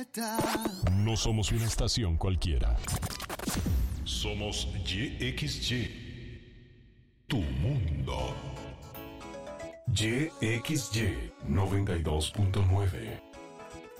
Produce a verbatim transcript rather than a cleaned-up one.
No somos una estación cualquiera. Somos Y X Y, tu mundo. Y X Y noventa y dos punto nueve.